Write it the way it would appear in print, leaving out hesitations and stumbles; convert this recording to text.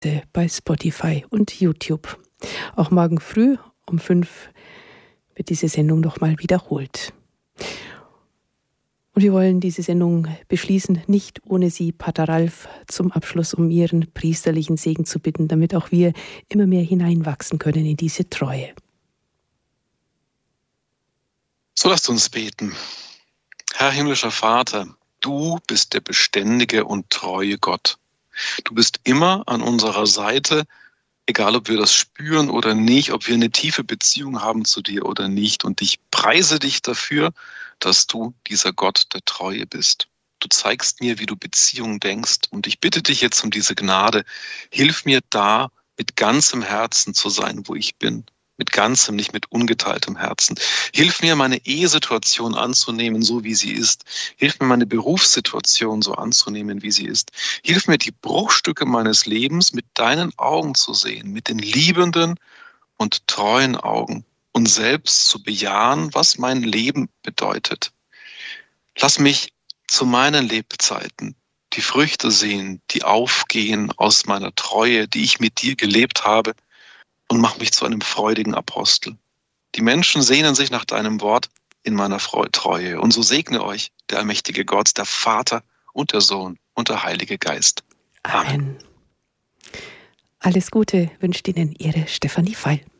bei Spotify und YouTube. Auch morgen früh um 5 wird diese Sendung nochmal wiederholt. Und wir wollen diese Sendung beschließen, nicht ohne Sie, Pater Ralf, zum Abschluss um Ihren priesterlichen Segen zu bitten, damit auch wir immer mehr hineinwachsen können in diese Treue. So lasst uns beten. Herr himmlischer Vater, du bist der beständige und treue Gott. Du bist immer an unserer Seite, egal ob wir das spüren oder nicht, ob wir eine tiefe Beziehung haben zu dir oder nicht. Und ich preise dich dafür, dass du dieser Gott der Treue bist. Du zeigst mir, wie du Beziehungen denkst. Und ich bitte dich jetzt um diese Gnade. Hilf mir da, mit ganzem Herzen zu sein, wo ich bin. Mit ganzem, nicht mit ungeteiltem Herzen. Hilf mir, meine Ehesituation anzunehmen, so wie sie ist. Hilf mir, meine Berufssituation so anzunehmen, wie sie ist. Hilf mir, die Bruchstücke meines Lebens mit deinen Augen zu sehen, mit den liebenden und treuen Augen und selbst zu bejahen, was mein Leben bedeutet. Lass mich zu meinen Lebzeiten die Früchte sehen, die aufgehen aus meiner Treue, die ich mit dir gelebt habe, und mach mich zu einem freudigen Apostel. Die Menschen sehnen sich nach deinem Wort in meiner Treue. Und so segne euch der allmächtige Gott, der Vater und der Sohn und der Heilige Geist. Amen. Alles Gute wünscht Ihnen Ihre Stefanie Fall.